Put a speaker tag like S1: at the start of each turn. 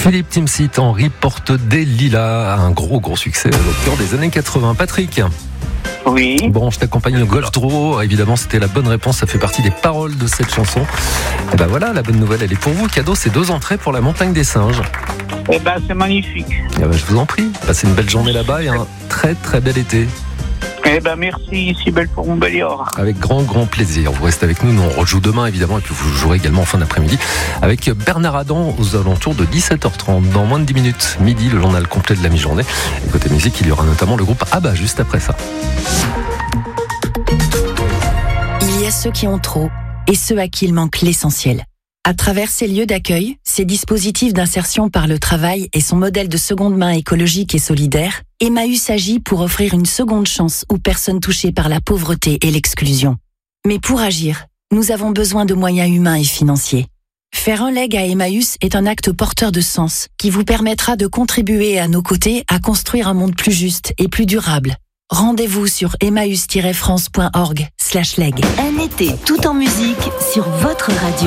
S1: Philippe Timsit, Henri porte des lilas, un gros succès au cœur des années 80. Patrick.
S2: Oui.
S1: Bon, je t'accompagne au Golf Draw. Évidemment, c'était la bonne réponse. Ça fait partie des paroles de cette chanson. Et ben voilà, la bonne nouvelle, elle est pour vous. Cadeau, c'est 2 entrées pour la Montagne des Singes.
S2: Eh ben, c'est magnifique.
S1: Et ben, je vous en prie. Passez une belle journée là-bas et un très bel été.
S2: Eh ben, merci, si belle pour Montbéliard.
S1: Avec grand plaisir. Vous restez avec nous. Nous, on rejoue demain, évidemment. Et puis, vous jouerez également en fin d'après-midi avec Bernard Adam aux alentours de 17h30. Dans moins de 10 minutes, midi, le journal complet de la mi-journée. Et côté musique, il y aura notamment le groupe ABBA juste après ça.
S3: Il y a ceux qui ont trop et ceux à qui il manque l'essentiel. À travers ces lieux d'accueil, ces dispositifs d'insertion par le travail et son modèle de seconde main écologique et solidaire, Emmaüs agit pour offrir une seconde chance aux personnes touchées par la pauvreté et l'exclusion. Mais pour agir, nous avons besoin de moyens humains et financiers. Faire un leg à Emmaüs est un acte porteur de sens qui vous permettra de contribuer à nos côtés à construire un monde plus juste et plus durable. Rendez-vous sur emmaüs-france.org/leg.
S4: Un été tout en musique sur votre radio.